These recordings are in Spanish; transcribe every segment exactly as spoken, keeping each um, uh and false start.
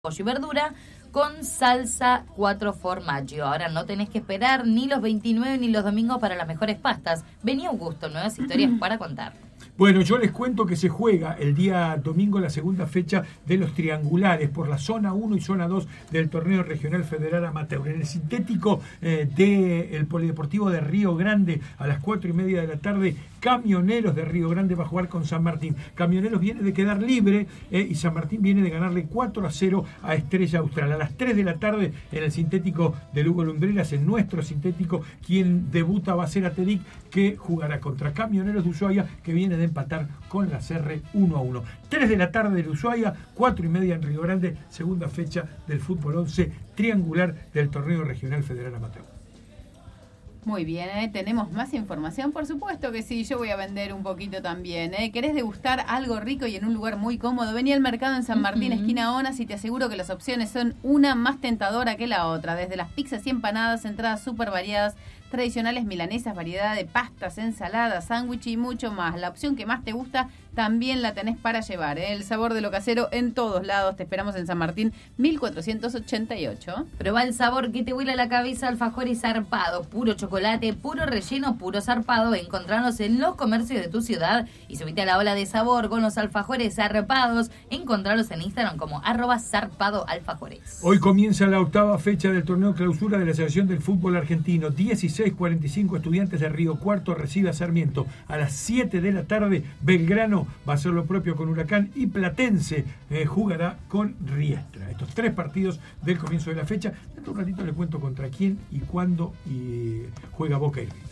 pollo y verdura con salsa cuatro formaggio. Ahora no tenés que esperar ni los veintinueve ni los domingos para las mejores pastas. Vení Augusto, nuevas historias para contar. Bueno, yo les cuento que se juega el día domingo la segunda fecha de los triangulares por la zona uno y zona dos del torneo regional federal amateur. En el sintético eh, del Polideportivo de Río Grande a las cuatro y media de la tarde, Camioneros de Río Grande va a jugar con San Martín. Camioneros viene de quedar libre eh, y San Martín viene de ganarle cuatro a cero a Estrella Austral. A las tres de la tarde en el sintético de Lugo Lumbreras, en nuestro sintético, quien debuta va a ser Ateric, que jugará contra Camioneros de Ushuaia, que viene de empatar con la C R uno a uno. tres de la tarde de Ushuaia, cuatro y media en Río Grande, segunda fecha del fútbol once triangular del torneo regional federal amateur. Muy bien, ¿eh? ¿Tenemos más información? Por supuesto que sí, yo voy a vender un poquito también. ¿eh? ¿Querés degustar algo rico y en un lugar muy cómodo? Vení al mercado en San Martín, uh-huh. esquina Onas, y te aseguro que las opciones son una más tentadora que la otra. Desde las pizzas y empanadas, entradas súper variadas, tradicionales milanesas, variedad de pastas, ensaladas, sándwich y mucho más. La opción que más te gusta también la tenés para llevar, ¿eh? El sabor de lo casero en todos lados. Te esperamos en San Martín, mil cuatrocientos ochenta y ocho. Probá el sabor que te vuela la cabeza, alfajores zarpados, puro chocolate, puro relleno, puro zarpado. Encontranos en los comercios de tu ciudad y subite a la ola de sabor con los alfajores zarpados. Encontralos en Instagram como arroba zarpado alfajores. Hoy comienza la octava fecha del torneo clausura de la Asociación del Fútbol Argentino. dieciséis cuarenta y cinco Estudiantes de Río Cuarto recibe a Sarmiento. A las siete de la tarde, Belgrano va a hacer lo propio con Huracán y Platense eh, jugará con Riestra. Estos tres partidos del comienzo de la fecha. Dentro de un ratito les cuento contra quién y cuándo y juega Boca y River.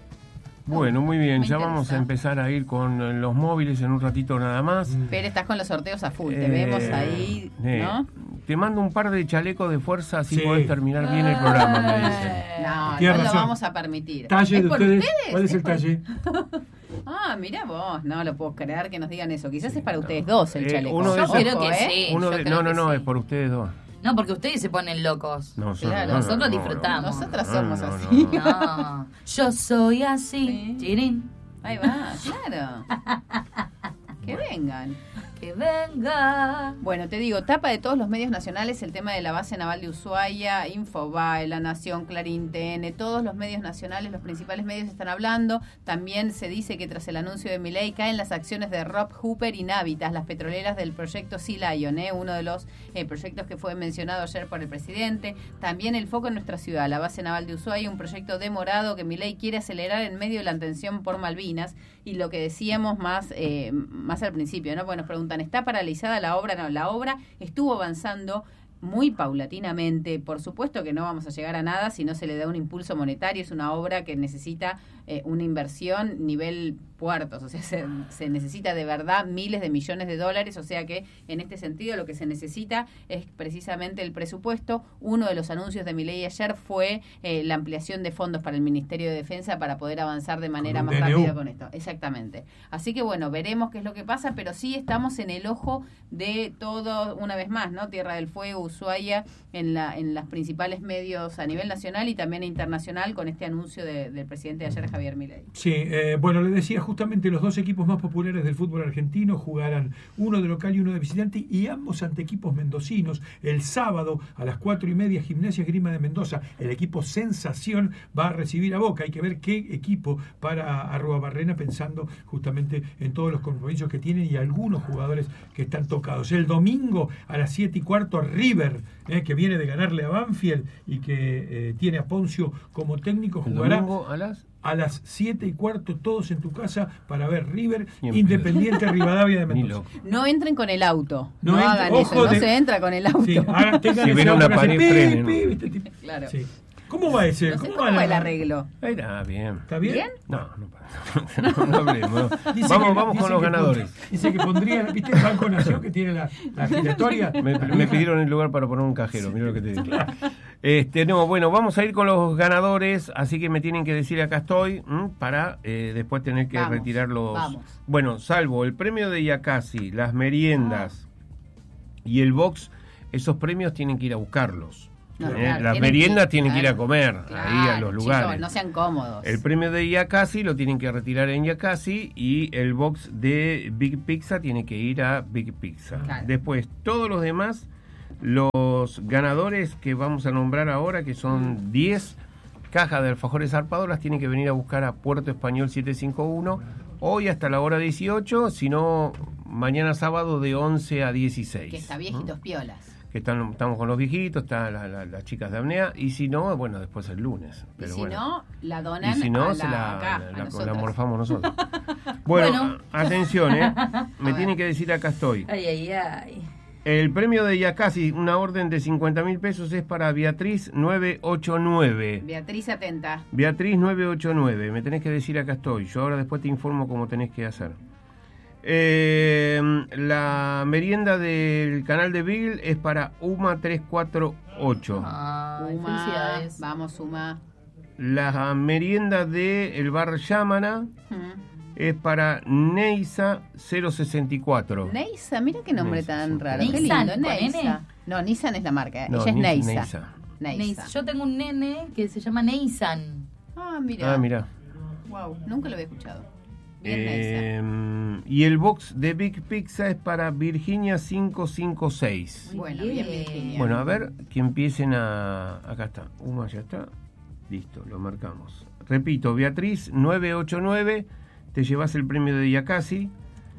Bueno, muy bien, Me ya interesa. vamos a empezar a ir con los móviles en un ratito nada más. Pero estás con los sorteos a full, te Eh, vemos ahí, eh, ¿no? Te mando un par de chalecos de fuerza, así Sí. podés terminar bien el programa, me dicen. No, Tienes no lo razón. vamos a permitir. ¿Talle ¿Es de por ustedes? ustedes? ¿Cuál es el por- talle? Ah, mira vos, no lo puedo creer que nos digan eso. Quizás es para ustedes dos el Eh, chaleco. uno de Yo esos- creo que ¿eh? sí. Uno yo de- creo no, no, que no, sí. es por ustedes dos. No, porque ustedes se ponen locos. No, Claro, no, no, nosotros no, disfrutamos. Nosotras no, somos no, no, así. no. No, yo soy así. Sí. Chirín. Ahí va, claro. Que vengan. Que venga. Bueno, te digo, tapa de todos los medios nacionales el tema de la base naval de Ushuaia, Infobae, La Nación, Clarín, T N, todos los medios nacionales, los principales medios están hablando. También se dice que tras el anuncio de Milei caen las acciones de Rob Hooper y Navitas, las petroleras del proyecto Sea Lion, ¿eh? uno de los eh, proyectos que fue mencionado ayer por el presidente. También el foco en nuestra ciudad, la base naval de Ushuaia, un proyecto demorado que Milei quiere acelerar en medio de la tensión por Malvinas. Y lo que decíamos más, eh, más al principio, ¿no? Bueno, nos preguntan, ¿está paralizada la obra? No, la obra estuvo avanzando muy paulatinamente. Por supuesto que no vamos a llegar a nada si no se le da un impulso monetario. Es una obra que necesita eh, una inversión nivel puertos, o sea, se, se necesita de verdad miles de millones de dólares, o sea que en este sentido lo que se necesita es precisamente el presupuesto. Uno de los anuncios de Milei ayer fue eh, la ampliación de fondos para el Ministerio de Defensa para poder avanzar de manera más D N U. rápida con esto. Exactamente. Así que bueno, veremos qué es lo que pasa, pero sí estamos en el ojo de todo, una vez más, ¿no? Tierra del Fuego, Ushuaia, en la en los principales medios a nivel nacional y también internacional con este anuncio de, del presidente de ayer, Javier Milei. Sí, eh, bueno, le decía justamente los dos equipos más populares del fútbol argentino jugarán uno de local y uno de visitante y ambos ante equipos mendocinos. El sábado a las cuatro y media, Gimnasia Esgrima de Mendoza, el equipo Sensación va a recibir a Boca. Hay que ver qué equipo para Arruabarrena, pensando justamente en todos los compromisos que tienen y algunos jugadores que están tocados. El domingo a las siete y cuarto, River, eh, que viene de ganarle a Banfield y que eh, tiene a Poncio como técnico, El jugará domingo a las... a las siete y cuarto, todos en tu casa para ver River, Ni en Independiente Rivadavia de Ni Mendoza. loco. No entren con el auto, No no, entra- hagan ojo eso, no de- se entra con el auto. Sí, hagan, tengan Si ese ven auto una que hace pared, pi, frenen. pi, ¿viste? Tipo- Claro. Sí. ¿Cómo va ese? No sé ¿Cómo, cómo va va la- el arreglo. Era bien. ¿Está bien? ¿Bien? No, no pasa. No, no hablemos. Dice Vamos, que- vamos dice con los que ganadores. pon- Dice que pondría, ¿viste el Banco Nación que tiene la, la giratoria? Me, me pidieron el lugar para poner un cajero, mira lo que te digo. Este, no, bueno, vamos a ir con los ganadores, así que me tienen que decir acá estoy, ¿m? para eh, después tener que Vamos, retirar los... vamos. Bueno, salvo el premio de Yacasi, las meriendas y el box, esos premios tienen que ir a buscarlos. No, ¿eh? claro, Las tienen meriendas que- tienen que ir a claro. comer ahí a Claro, los chicos, lugares. no sean cómodos. El premio de Yacasi lo tienen que retirar en Yacasi y el box de Big Pizza tiene que ir a Big Pizza. Claro. Después, todos los demás Los ganadores que vamos a nombrar ahora, que son diez cajas de alfajores zarpados, las tienen que venir a buscar a Puerto Español setecientos cincuenta y uno, hoy hasta la hora dieciocho, si no, mañana sábado de once a dieciséis. Que está viejitos ¿Mm? Piolas. Que están, estamos con los viejitos, están la, la, las chicas de apnea, y si no, bueno, después el lunes. Pero y si bueno. no, la donan y si no, a se la, la, acá, la, a la, la morfamos nosotros. Bueno, Bueno. atención, ¿eh? Me tienen que decir, acá estoy. Ay, ay, ay. El premio de Yacasi, una orden de cincuenta mil pesos, es para Beatriz nueve ocho nueve. Beatriz, atenta. Beatriz nueve ocho nueve. Me tenés que decir, acá estoy. Yo ahora después te informo cómo tenés que hacer. Eh, la merienda del canal de Bill es para Uma tres cuatro ocho. Ay, Uma, felicidades. vamos, Uma. La merienda del bar Yamana Mm. es para Neisa cero sesenta y cuatro. Neisa, mira qué nombre Neisa, tan sí. raro. Qué Nissan, lindo, con N. Neisa. No, Nissan es la marca, No, ella es Ni- Neisa. Neisa. Neisa. Neis- Yo tengo un nene que se llama Neisan. Ah, mira. Ah, mira. Wow, nunca lo había escuchado. Bien, Eh, Neisa. y el box de Big Pizza es para Virginia cinco cinco seis. Muy Bueno, bien. bien, Virginia. Bueno, a ver, que empiecen a... Acá está, Uma ya está. Listo, lo marcamos. Repito, Beatriz nueve ocho nueve, te llevas el premio de Yacasi.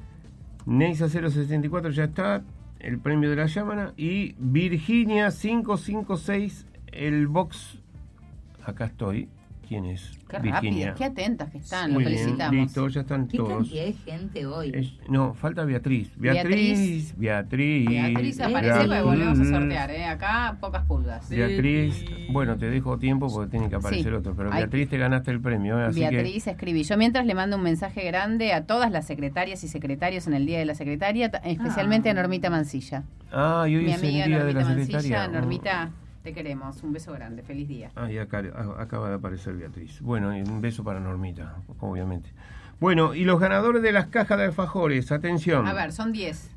Neisa cero sesenta y cuatro ya está, el premio de la Yamana. Y Virginia cinco cinco seis, el box... Acá estoy. ¿Quién es? Qué Virginia. rápidas, qué atentas que están, Muy lo bien, felicitamos. listo, ya están Qué todos. cantidad de gente hoy. Es- no, falta Beatriz. Beatriz. Beatriz. Beatriz. Beatriz aparece Beatriz. porque volvemos a sortear, ¿eh? Acá pocas pulgas. Beatriz, bueno, te dejo tiempo porque tiene que aparecer Sí. otro, pero Ay. Beatriz, te ganaste el premio, ¿eh? Así Beatriz, escribí. Yo mientras le mando un mensaje grande a todas las secretarias y secretarios en el Día de la Secretaria, ta- especialmente a Normita Mancilla. que... Ah, y hoy Mi es el amiga día de Normita la Mancilla. secretaria. Normita, te queremos. Un beso grande. Feliz día. Ah, y acá, a- acaba de aparecer Beatriz. Bueno, y un beso para Normita, obviamente. Bueno, y los ganadores de las cajas de alfajores, atención. A ver, son diez.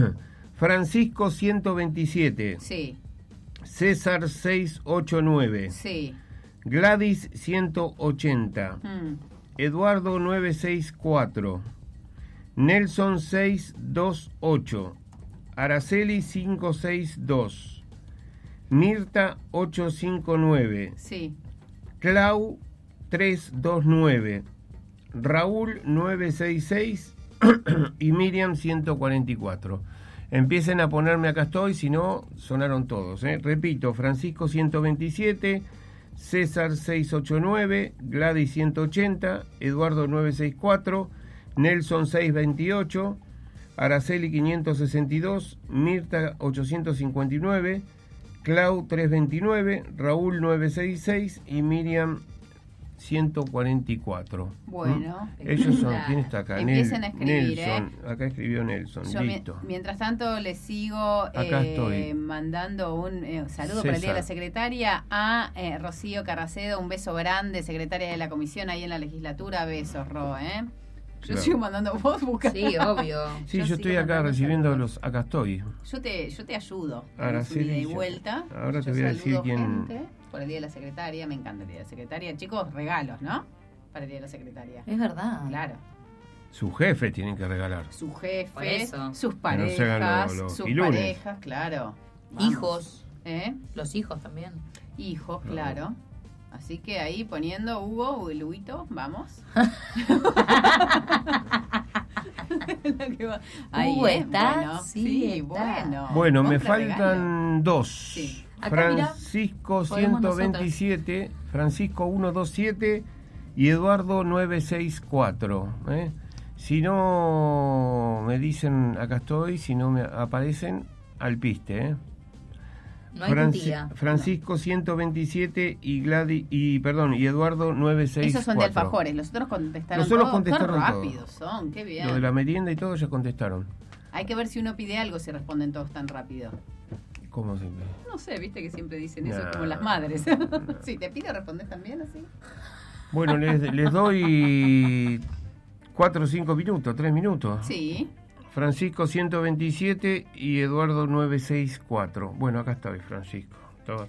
Francisco ciento veintisiete, Sí, César seiscientos ochenta y nueve, sí. Gladys ciento ochenta, Mm. Eduardo novecientos sesenta y cuatro, Nelson seiscientos veintiocho, Araceli quinientos sesenta y dos, Mirta ochocientos cincuenta y nueve, Sí. Clau trescientos veintinueve, Raúl novecientos sesenta y seis y Miriam ciento cuarenta y cuatro. Empiecen a ponerme acá estoy, si no, sonaron todos. ¿eh? Repito, Francisco ciento veintisiete, César seiscientos ochenta y nueve, Gladys ciento ochenta, Eduardo novecientos sesenta y cuatro, Nelson seiscientos veintiocho, Araceli quinientos sesenta y dos, Mirta ochocientos cincuenta y nueve, Clau trescientos veintinueve, Raúl novecientos sesenta y seis y Miriam ciento cuarenta y cuatro. Bueno. ¿Mm? Ellos son, ¿quién está acá? Empiecen Nel- a escribir, Nelson, acá escribió Nelson, Yo, mi- listo. mientras tanto, les sigo Acá eh, estoy. mandando un eh, saludo para el Día de la César. Secretaria a eh, Rocío Carracedo, un beso grande, secretaria de la comisión ahí en la legislatura. Besos, Ro, ¿eh? Yo Claro. sigo mandando vos buscar. Sí, obvio. Sí, yo, yo estoy sigo acá mandando recibiendo saludos. los... Acá estoy. Yo te, yo te ayudo. Ahora Hagamos un sí, ida y yo- vuelta. ahora te Yo voy a decir saludo quién- gente por el Día de la Secretaria. Me encanta el Día de la Secretaria. Chicos, regalos, ¿no? Para el Día de la Secretaria. Es verdad. Claro. Sus jefes tienen que regalar. Sus Por jefes, eso. sus Que no se hagan parejas, los- los sus pilunes. parejas, claro. Vamos. Hijos. ¿Eh? Los hijos también. Hijos, claro. Así que ahí poniendo Hugo, Luito, vamos. Lo que va- Ahí, Hugo ¿eh? está, Bueno, sí, sí, está. bueno. Bueno, me Compra faltan regalo. dos. Sí. Acá, mirá, Francisco podemos ciento veintisiete, Francisco ciento veintisiete y Eduardo novecientos sesenta y cuatro. ¿eh? Si no me dicen acá estoy, si no me aparecen, al piste. ¿eh? No hay Franci- tía. Francisco ciento veintisiete y Gladys y perdón y Eduardo novecientos sesenta y cuatro. Esos son de alfajores, los otros contestaron Los otros todo. contestaron Qué todo. rápidos son, qué bien. Lo de la merienda y todo ya contestaron. Hay que ver si uno pide algo si responden todos tan rápido. ¿Cómo siempre? No sé, viste que siempre dicen eso Nah. como las madres. Si te pide, respondes también así. Bueno, les, les doy cuatro o cinco minutos, tres minutos. Sí. Francisco ciento veintisiete y Eduardo novecientos sesenta y cuatro. Bueno, acá estoy, Francisco. Todo.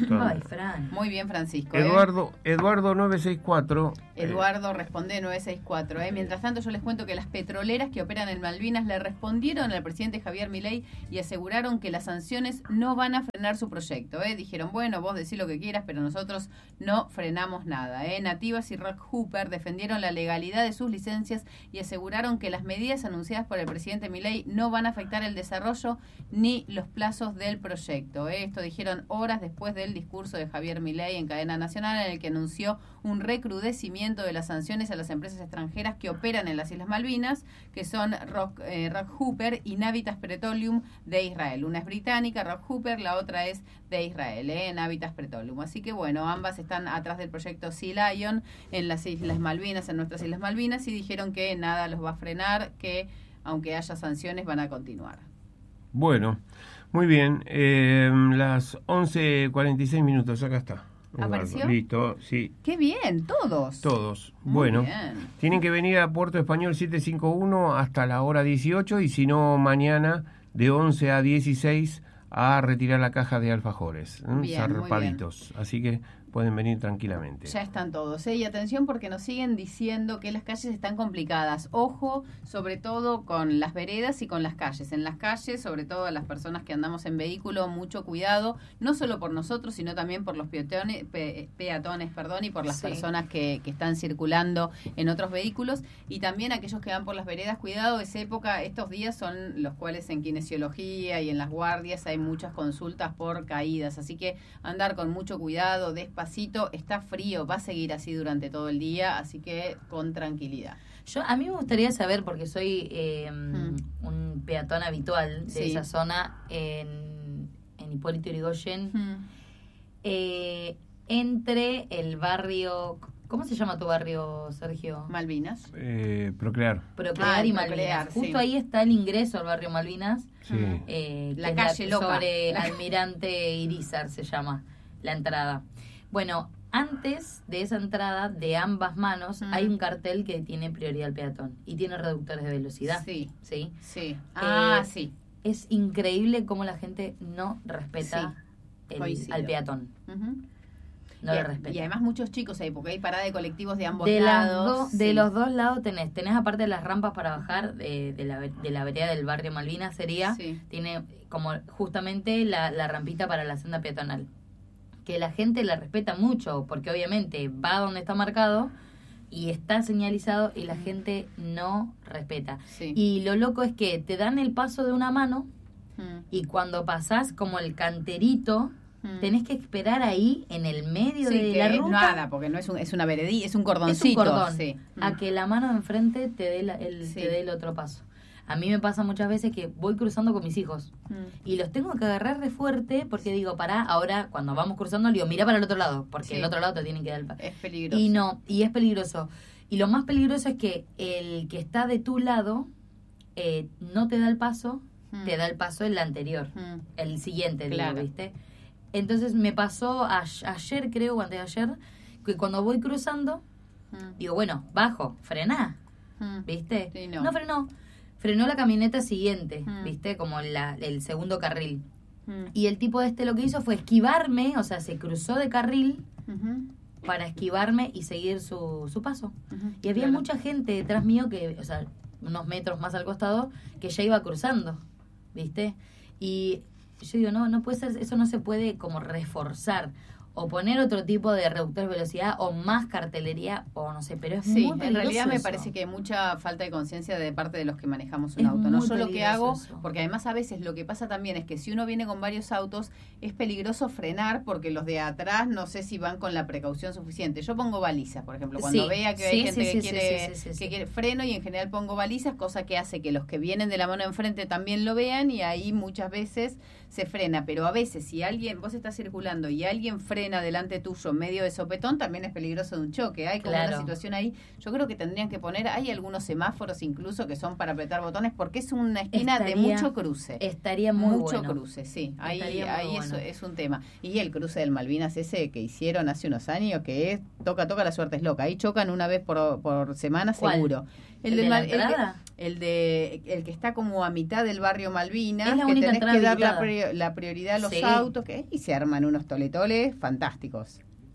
Ay, Fran. Muy bien, Francisco. ¿eh? Eduardo, Eduardo nueve seis cuatro. Eduardo responde nueve seis cuatro. ¿eh? Mientras tanto, yo les cuento que las petroleras que operan en Malvinas le respondieron al presidente Javier Milei y aseguraron que las sanciones no van a frenar su proyecto. ¿eh? Dijeron, bueno, vos decís lo que quieras, pero nosotros no frenamos nada. ¿eh? Nativas y Rock Hooper defendieron la legalidad de sus licencias y aseguraron que las medidas anunciadas por el presidente Milei no van a afectar el desarrollo ni los plazos del proyecto. ¿eh? Esto dijeron horas después del discurso de Javier Milei en cadena nacional, en el que anunció un recrudecimiento de las sanciones a las empresas extranjeras que operan en las Islas Malvinas, que son Rock, eh, Rock Hooper y Navitas Petroleum de Israel. Una es británica, Rock Hooper, la otra es de Israel, ¿eh? Navitas Petroleum. Así que bueno, ambas están atrás del proyecto Sea Lion en las Islas Malvinas, en nuestras Islas Malvinas, y dijeron que nada los va a frenar, que aunque haya sanciones van a continuar. Bueno, muy bien. Eh, las once cuarenta y seis minutos, acá está. ¿Apareció? Listo, sí. ¡Qué bien! Todos. Todos. Muy bueno, bien. Tienen que venir a Puerto Español setecientos cincuenta y uno hasta la hora dieciocho y si no, mañana de once a dieciséis a retirar la caja de alfajores, ¿eh? Bien, zarpaditos. Así que pueden venir tranquilamente. Ya están todos, ¿eh? Y atención porque nos siguen diciendo que las calles están complicadas. Ojo, sobre todo con las veredas y con las calles. En las calles, sobre todo a las personas que andamos en vehículo, mucho cuidado, no solo por nosotros, sino también por los peatones, pe, peatones perdón, y por las sí. personas que, que están circulando en otros vehículos. Y también aquellos que van por las veredas, cuidado, es época, estos días son los cuales en kinesiología y en las guardias hay muchas consultas por caídas. Así que andar con mucho cuidado, despacito. Está frío, va a seguir así durante todo el día, así que con tranquilidad. Yo a mí me gustaría saber, porque soy eh, mm. un peatón habitual de sí. esa zona en, en Hipólito Yrigoyen, mm. eh, entre el barrio, ¿cómo se llama tu barrio, Sergio? Malvinas. Eh, Procrear. Procrear ah, y Malvinas. Procrear, Justo sí. ahí está el ingreso al barrio Malvinas. Sí. Eh, la calle la, loca. Sobre Almirante Irizar se llama la entrada. Bueno, antes de esa entrada, de ambas manos, mm. hay un cartel que tiene prioridad al peatón y tiene reductores de velocidad. Sí. Sí. Sí. Ah, eh, sí. Es increíble cómo la gente no respeta sí. el, al peatón. Uh-huh. No y, lo respeta. Y además muchos chicos ahí, porque hay parada de colectivos de ambos de lados. Do, sí. De los dos lados tenés. Tenés aparte de las rampas para bajar de, de, la, de la vereda del barrio Malvinas sería, sí. tiene como justamente la, la rampita para la senda peatonal. Que la gente la respeta mucho, porque obviamente va donde está marcado y está señalizado y la gente no respeta. Sí. Y lo loco es que te dan el paso de una mano mm. y cuando pasás como el canterito, mm. tenés que esperar ahí en el medio sí, de que la es ruta. Nada, porque no es un, es una veredilla, es un cordoncito. Es un cordón, sí. a que la mano de enfrente te dé la, el, sí. te dé el otro paso. A mí me pasa muchas veces que voy cruzando con mis hijos mm. y los tengo que agarrar de fuerte porque digo, pará, ahora cuando vamos cruzando, le digo, mira para el otro lado, porque sí. el otro lado te tienen que dar el paso. Es peligroso. Y no, y es peligroso. Y lo más peligroso es que el que está de tu lado eh, no te da el paso, mm. te da el paso el anterior, mm. el siguiente, claro. digo, ¿viste? Entonces me pasó a, ayer, creo, o antes de ayer, que cuando voy cruzando, mm. digo, bueno, bajo, frená, mm. ¿viste? Sí, no. no frenó. Frenó la camioneta siguiente, mm. ¿viste? Como la, el segundo carril. Mm. Y el tipo este lo que hizo fue esquivarme, o sea, se cruzó de carril uh-huh. para esquivarme y seguir su, su paso. Uh-huh. Y había claro. mucha gente detrás mío que, o sea, unos metros más al costado, que ya iba cruzando, ¿viste? Y yo digo, no, no puede ser, eso no se puede como reforzar. O poner otro tipo de reductor de velocidad o más cartelería o no sé, pero es sí, muy peligroso. En realidad me eso. parece que hay mucha falta de conciencia de parte de los que manejamos un es auto. No yo lo que hago, eso. Porque además a veces lo que pasa también es que si uno viene con varios autos es peligroso frenar porque los de atrás no sé si van con la precaución suficiente. Yo pongo balizas, por ejemplo, cuando sí, vea que sí, hay gente sí, que, sí, quiere, sí, sí, sí, que sí. quiere freno y en general pongo balizas, cosa que hace que los que vienen de la mano enfrente también lo vean y ahí muchas veces se frena, pero a veces si alguien, vos estás circulando y alguien frena delante tuyo en medio de sopetón, también es peligroso de un choque. Hay como claro. una situación ahí. Yo creo que tendrían que poner, hay algunos semáforos incluso que son para apretar botones porque es una esquina estaría, de mucho cruce. Estaría muy mucho bueno. cruce, sí. Ahí, Estaría ahí muy eso bueno. es un tema. Y el cruce del Malvinas ese que hicieron hace unos años, que es toca, toca, la suerte es loca. Ahí chocan una vez por, por semana ¿Cuál? seguro. ¿El de la entrada? El, El de el que está como a mitad del barrio Malvinas, Es la que única tenés entrada que dar la, habilitada. pri- la prioridad a los Sí. autos, que y se arman unos toletoles fantásticos.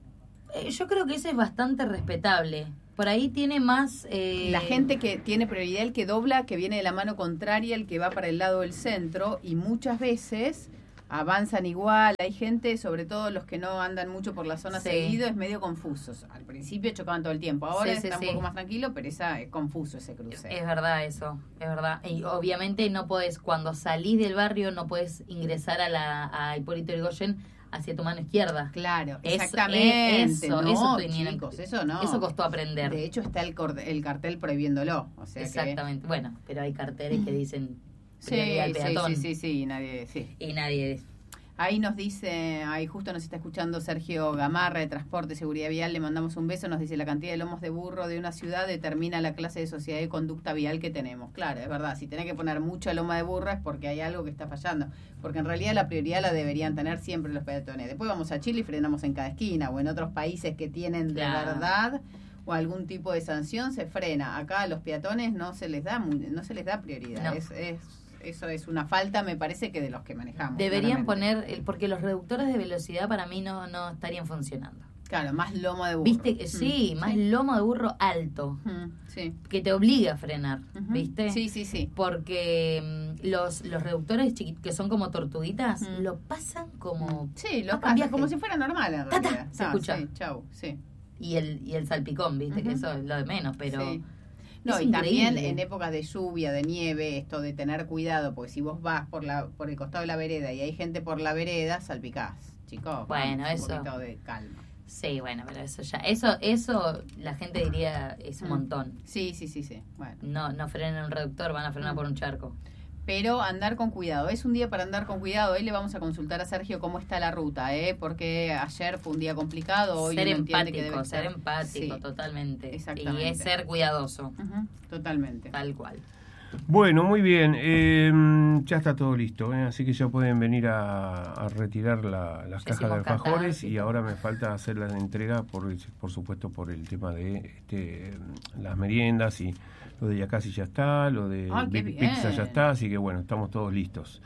Eh, yo creo que ese es bastante respetable. Por ahí tiene más... eh, La gente que tiene prioridad, el que dobla, que viene de la mano contraria, el que va para el lado del centro, y muchas veces avanzan igual. Hay gente, sobre todo los que no andan mucho por la zona Sí. seguido, es medio confuso. Al principio chocaban todo el tiempo, ahora Sí, sí, está sí. un poco más tranquilo, pero esa es confuso ese cruce. Es verdad eso, es verdad. Y obviamente no podés, cuando salís del barrio, no podés ingresar a la a Hipólito Yrigoyen hacia tu mano izquierda. Claro, Eso, exactamente. eso, no, eso tenían- chicos, eso no. Eso costó aprender. De hecho está el, cor- el cartel prohibiéndolo. O sea Exactamente. Bueno, pero hay carteles que dicen Que, prioridad al sí, sí, peatón. sí, sí, sí, nadie, sí. Y nadie... Ahí nos dice, ahí justo nos está escuchando Sergio Gamarra de Transporte y Seguridad Vial, le mandamos un beso, nos dice la cantidad de lomos de burro de una ciudad determina la clase de sociedad y conducta vial que tenemos. Claro, es verdad, si tenés que poner mucha loma de burro es porque hay algo que está fallando, porque en realidad la prioridad la deberían tener siempre los peatones. Después vamos a Chile y frenamos en cada esquina, o en otros países que tienen de Claro. verdad o algún tipo de sanción se frena. Acá a los peatones no se les da muy- no se les da prioridad. No. Es, es eso es una falta, me parece, que de los que manejamos. Deberían claramente. poner, el- porque los reductores de velocidad para mí no, no estarían funcionando. Claro, más lomo de burro. ¿Viste? que Sí, Mm, más sí. lomo de burro alto, Mm, sí. que te obliga a frenar, Ujú. ¿viste? Sí, sí, sí. Porque mm, los, los reductores chiquitos, que son como tortuguitas, Mm. lo pasan como... Sí, lo Ah, pasa viaje. como si fuera normal en Ta, ta, realidad. se Ah, escucha. Sí, chau, sí. Y el, y el salpicón, ¿viste? Que Ujú. eso es lo de menos, pero... Sí. No, es y también increíble. en épocas de lluvia, de nieve, esto de tener cuidado, porque si vos vas por la por el costado de la vereda y hay gente por la vereda, salpicás, chicos. Bueno, vamos, eso. Un poquito de calma. Sí, bueno, pero eso ya... Eso, eso la gente diría es un Mm. montón. Sí, sí, sí, sí. Bueno. No, no frenen un reductor, van a frenar Mm. por un charco. Pero andar con cuidado. Es un día para andar con cuidado. Hoy le vamos a consultar a Sergio cómo está la ruta, ¿eh? Porque ayer fue un día complicado. Hoy Ser uno entiende que empático, debe ser estar- empático, Sí. totalmente. Exactamente. Y es ser cuidadoso, Ujú, totalmente. tal cual. Bueno, muy bien. eh, ya está todo listo, ¿eh? Así que ya pueden venir a, a retirar la- las Ya cajas de hicimos alfajores catar, y sí. ahora me falta hacer la entrega, por, por supuesto, por el tema de este, las meriendas y lo de Yacasi ya está, lo de Ah, qué Big bien. Pizza ya está, así que bueno, estamos todos listos.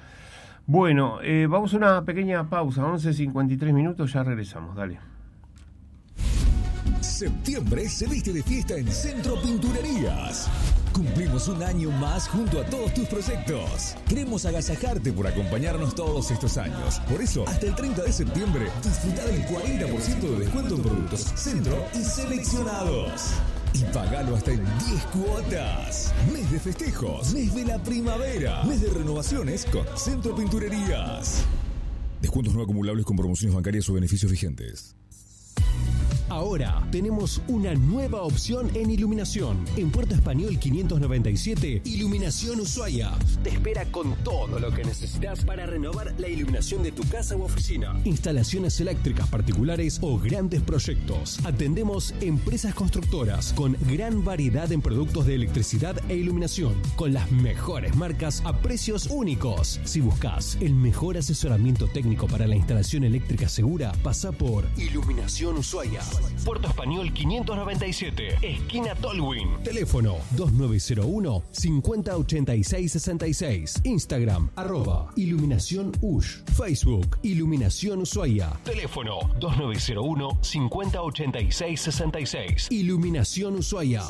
Bueno, eh, vamos a una pequeña pausa, once cincuenta y tres minutos, ya regresamos, dale. Septiembre se viste de fiesta en Centro Pinturerías. Cumplimos un año más junto a todos tus proyectos. Queremos agasajarte por acompañarnos todos estos años. Por eso, hasta el treinta de septiembre, disfruta del cuarenta por ciento de descuento en productos Centro y seleccionados. Y pagalo hasta en diez cuotas. Mes de festejos, mes de la primavera, mes de renovaciones con Centro Pinturerías. Descuentos no acumulables con promociones bancarias o beneficios vigentes. Ahora tenemos una nueva opción en iluminación. En Puerto Español quinientos noventa y siete, Iluminación Ushuaia. Te espera con todo lo que necesitas para renovar la iluminación de tu casa u oficina. Instalaciones eléctricas particulares o grandes proyectos. Atendemos empresas constructoras con gran variedad en productos de electricidad e iluminación, con las mejores marcas a precios únicos. Si buscas el mejor asesoramiento técnico para la instalación eléctrica segura, pasa por Iluminación Ushuaia. Puerto Español quinientos noventa y siete, esquina Tolwyn. Teléfono dos nueve cero uno, cinco cero ocho seis seis seis. Instagram, arroba Iluminación Ush. Facebook, Iluminación Ushuaia. Teléfono dos nueve cero uno, cinco cero ocho seis seis seis. Iluminación Ushuaia.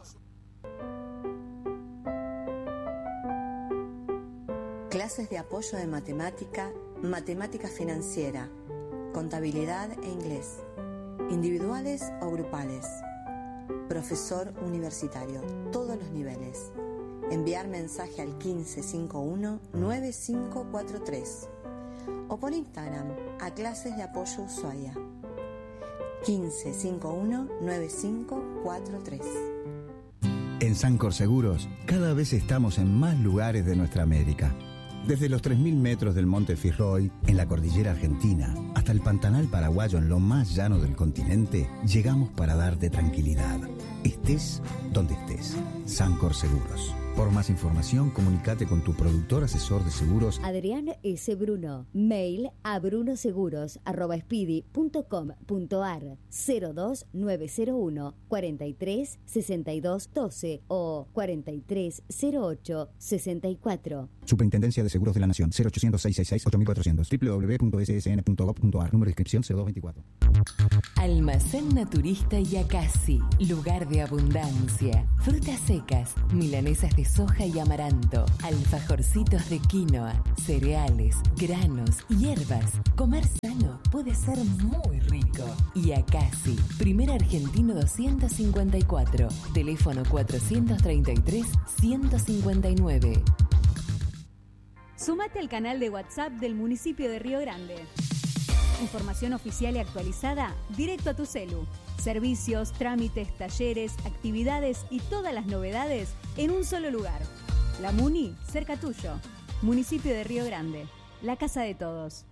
Clases de apoyo de matemática, matemática financiera, contabilidad e inglés, individuales o grupales. Profesor universitario, todos los niveles. Enviar mensaje al quince cincuenta y uno, noventa y cinco cuarenta y tres o por Instagram a Clases de Apoyo Ushuaia. quince cincuenta y uno, noventa y cinco cuarenta y tres. En Sancor Seguros, cada vez estamos en más lugares de nuestra América. Desde los tres mil metros del Monte Fitzroy, en la cordillera argentina, hasta el Pantanal paraguayo en lo más llano del continente, llegamos para darte tranquilidad. Estés donde estés. Sancor Seguros. Por más información, comunícate con tu productor asesor de seguros Adrián S. Bruno. Mail a brunoseguros arroba speedy punto com punto ar cero dos nueve cero uno cuarenta y tres sesenta y dos doce o cuarenta y tres cero ocho sesenta y cuatro. Superintendencia de Seguros de la Nación. Cero ochocientos, seiscientos sesenta y seis, ocho mil cuatrocientos. doble u doble u doble u punto ese ese ene punto gob punto ar. Número de inscripción cero dos veinticuatro. Almacén Naturista Yacasi, lugar de abundancia. Frutas secas, milanesas de soja y amaranto, alfajorcitos de quinoa, cereales, granos, hierbas. Comer sano puede ser muy rico. Yacasi, primer argentino doscientos cincuenta y cuatro, teléfono cuatrocientos treinta y tres, ciento cincuenta y nueve. Sumate al canal de WhatsApp del municipio de Río Grande. Información oficial y actualizada directo a tu celu. Servicios, trámites, talleres, actividades y todas las novedades en un solo lugar. La Muni, cerca tuyo. Municipio de Río Grande. La casa de todos.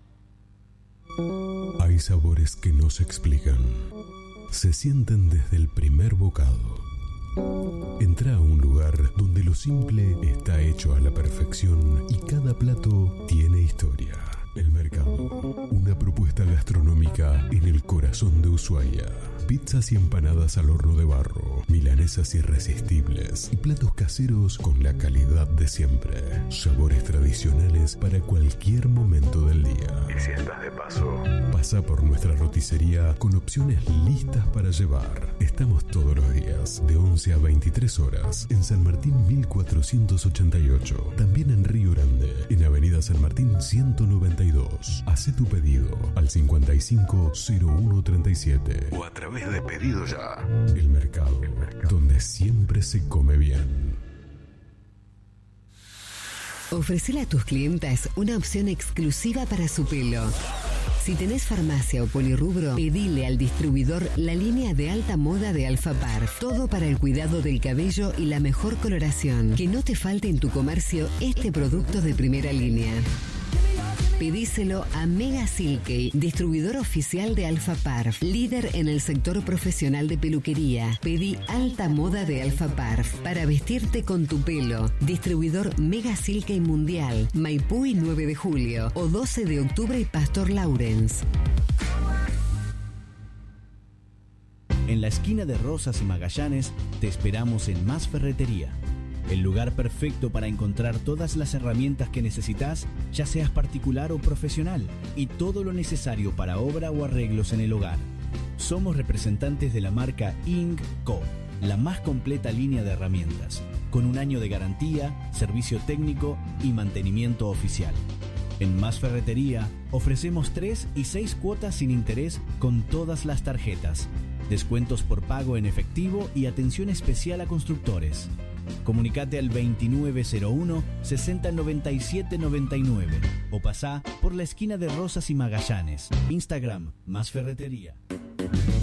Hay sabores que no se explican. Se sienten desde el primer bocado. Entra a un lugar donde lo simple está hecho a la perfección y cada plato tiene historia. El Mercado, una propuesta gastronómica en el corazón de Ushuaia. Pizzas y empanadas al horno de barro, milanesas irresistibles y platos caseros con la calidad de siempre. Sabores tradicionales para cualquier momento del día. Y si estás de paso, pasa por nuestra roticería con opciones listas para llevar. Estamos todos los días, de once a veintitrés horas, en San Martín mil cuatrocientos ochenta y ocho. También en Río Grande, en Avenida San Martín ciento noventa y dos. Hacé tu pedido al cincuenta y cinco cero uno treinta y siete o a través de Pedido Ya. El Mercado, El Mercado, donde siempre se come bien. Ofrecele a tus clientas una opción exclusiva para su pelo. Si tenés farmacia o polirrubro, pedile al distribuidor la línea de alta moda de Alfa Parf. Todo para el cuidado del cabello y la mejor coloración. Que no te falte en tu comercio este producto de primera línea. Pedíselo a Mega Silkey, distribuidor oficial de Alfa Parf, líder en el sector profesional de peluquería. Pedí alta moda de Alfa Parf para vestirte con tu pelo. Distribuidor Mega Silkey Mundial, Maipú y nueve de julio, o doce de octubre y Pastor Lawrence. En la esquina de Rosas y Magallanes te esperamos en Más Ferretería. El lugar perfecto para encontrar todas las herramientas que necesitas, ya seas particular o profesional, y todo lo necesario para obra o arreglos en el hogar. Somos representantes de la marca I N G Co, la más completa línea de herramientas, con un año de garantía, servicio técnico y mantenimiento oficial. En Más Ferretería ofrecemos tres y seis cuotas sin interés con todas las tarjetas, descuentos por pago en efectivo y atención especial a constructores. Comunicate al veintinueve cero uno, sesenta noventa y siete noventa y nueve o pasá por la esquina de Rosas y Magallanes. Instagram, Más Ferretería.